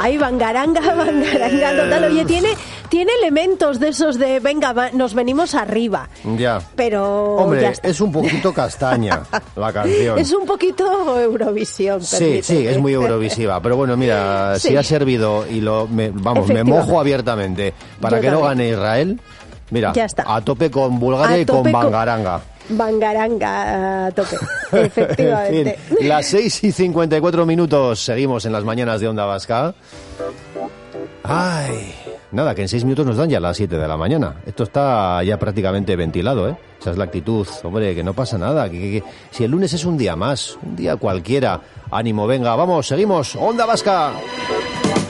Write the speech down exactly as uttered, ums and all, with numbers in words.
Ahí bangaranga, bangaranga total. Oye, tiene, tiene elementos de esos de, venga, va, nos venimos arriba. Ya. Pero Hombre, ya está. es un poquito castaña la canción. Es un poquito Eurovisión. Sí, permíteme. sí, es muy eurovisiva. Pero bueno, mira, Sí. si ha servido y lo, me, vamos, me mojo abiertamente para Yo que no también. gane Israel. Mira, Ya está. a tope con Bulgaria A y con tope con- bangaranga. Bangaranga a tope, efectivamente. En fin, las seis y cincuenta y cuatro minutos, seguimos en las mañanas de Onda Vasca. Ay, nada, que en seis minutos nos dan ya las siete de la mañana. Esto está ya prácticamente ventilado, ¿eh? Esa es la actitud, hombre, que no pasa nada. Que, que, que, si el lunes es un día más, un día cualquiera. Ánimo, venga, vamos, seguimos. Onda Vasca.